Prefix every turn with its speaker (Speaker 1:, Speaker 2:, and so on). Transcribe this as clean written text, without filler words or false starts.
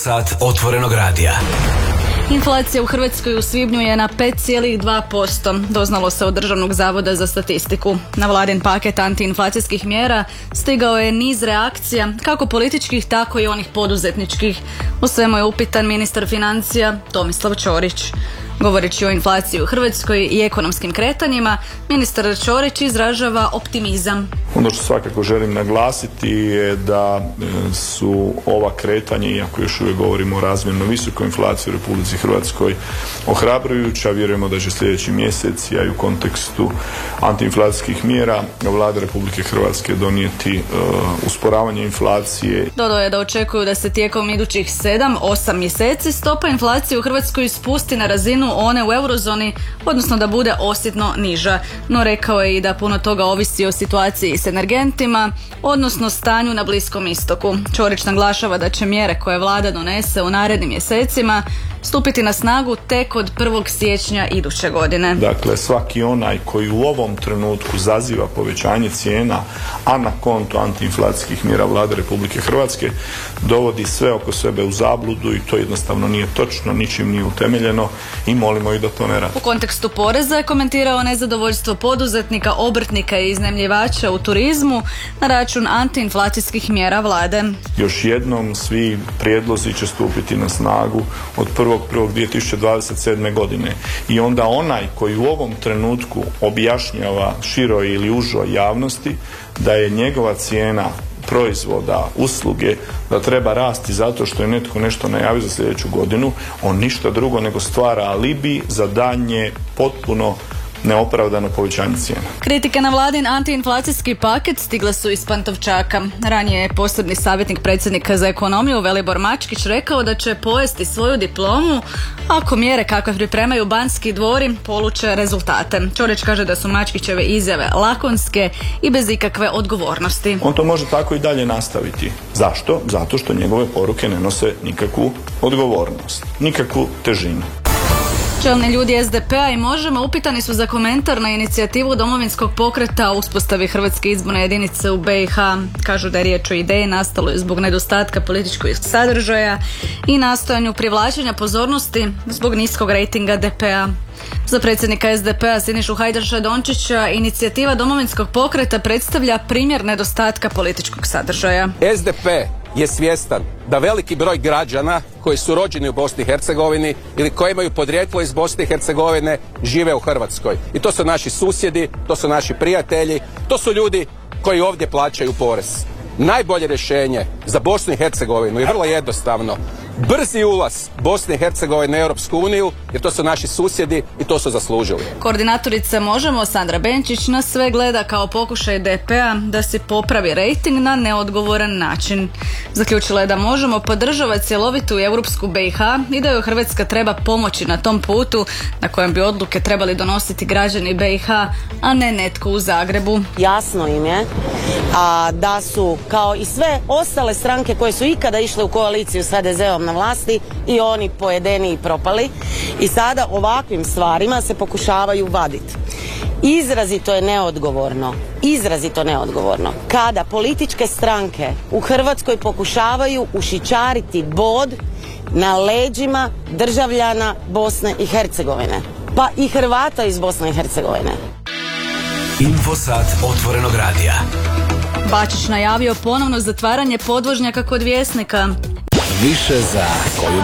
Speaker 1: Infosat otvorenog radija.
Speaker 2: Inflacija u Hrvatskoj u svibnju je na 5,2%, doznalo se od Državnog zavoda za statistiku. Na vladin paket antiinflacijskih mjera stigao je niz reakcija, kako političkih, tako i onih poduzetničkih. U svemu je upitan ministar financija Tomislav Ćorić. Govoreći o inflaciji u Hrvatskoj i ekonomskim kretanjima, ministar Ćorić izražava optimizam.
Speaker 3: Ono što svakako želim naglasiti je da su ova kretanja, iako još uvijek govorimo o razmjerno visokoj inflaciji u Republici Hrvatskoj, ohrabrujuća. Vjerujemo da će sljedeći mjesec, a i u kontekstu antiinflacijskih mjera, Vlada Republike Hrvatske donijeti usporavanje inflacije.
Speaker 2: Dodao je da očekuju da se tijekom idućih 7-8 mjeseci stopa inflacije u Hrvatskoj spusti na razinu one u eurozoni, odnosno da bude osjetno niža. No rekao je i da puno toga ovisi o situaciji s energentima, odnosno stanju na Bliskom istoku. Ćorić naglašava da će mjere koje vlada donese u narednim mjesecima stupiti na snagu tek od 1. siječnja iduće godine.
Speaker 3: Dakle, svaki onaj koji u ovom trenutku zaziva povećanje cijena, a na konto antiinflacijskih mjera Vlade Republike Hrvatske, dovodi sve oko sebe u zabludu i to jednostavno nije točno, ničim nije utemeljeno i molimo ih da to ne rade.
Speaker 2: U kontekstu poreza je komentirao nezadovoljstvo poduzetnika, obrtnika i iznajmljivača u turizmu na račun antiinflacijskih mjera vlade.
Speaker 3: Još jednom, svi prijedlozi će stupiti na snagu od 1.1.2027. godine i onda onaj koji u ovom trenutku objašnjava široj ili užoj javnosti da je njegova cijena proizvoda, usluge, da treba rasti zato što je netko nešto najavio za sljedeću godinu, on ništa drugo nego stvara alibi za daljnje potpuno neopravdano povećanje cijena.
Speaker 2: Kritike na vladin antiinflacijski paket stigle su iz Pantovčaka. Ranije je posebni savjetnik predsjednika za ekonomiju Velibor Mačkić rekao da će pojesti svoju diplomu ako mjere kakve pripremaju Banski dvori poluče rezultate. Ćorić kaže da su Mačkićeve izjave lakonske i bez ikakve odgovornosti.
Speaker 3: On to može tako i dalje nastaviti. Zašto? Zato što njegove poruke ne nose nikakvu odgovornost, nikakvu težinu.
Speaker 2: Čelni ljudi SDP-a i Možemo upitani su za komentar na inicijativu Domovinskog pokreta o uspostavi Hrvatske izborne jedinice u BiH. Kažu da je riječ o ideji nastaloj zbog nedostatka političkog sadržaja i nastojanju privlačenja pozornosti zbog niskog rejtinga DP-a. Za predsjednika SDP-a Sinišu Hajdaša Dončića inicijativa Domovinskog pokreta predstavlja primjer nedostatka političkog sadržaja.
Speaker 4: SDP je svjestan da veliki broj građana koji su rođeni u Bosni i Hercegovini ili koji imaju podrijetlo iz Bosne i Hercegovine žive u Hrvatskoj. I to su naši susjedi, to su naši prijatelji, to su ljudi koji ovdje plaćaju porez. Najbolje rješenje za Bosnu i Hercegovinu je vrlo jednostavno. Brzi ulaz Bosne i Hercegovine u Europsku uniju, jer to su naši susjedi i to su zaslužili.
Speaker 2: Koordinatorica Možemo Sandra Benčić na sve gleda kao pokušaj DP-a da se popravi rejting na neodgovoran način. Zaključila je da Možemo podržava cjelovitu europsku BiH i da joj Hrvatska treba pomoći na tom putu na kojem bi odluke trebali donositi građani BiH, a ne netko u Zagrebu.
Speaker 5: Jasno im je da su, kao i sve ostale stranke koje su ikada išle u koaliciju s HDZ-om na vlasti, i oni pojedeni i propali, i sada ovakvim stvarima se pokušavaju vaditi. Izrazito neodgovorno kada političke stranke u Hrvatskoj pokušavaju ušićariti bod na leđima državljana Bosne i Hercegovine, pa i Hrvata iz Bosne i Hercegovine.
Speaker 1: Infosat otvorenog radija.
Speaker 2: Bačić najavio ponovno zatvaranje podvožnjaka kod Vjesnika.
Speaker 1: Više za koju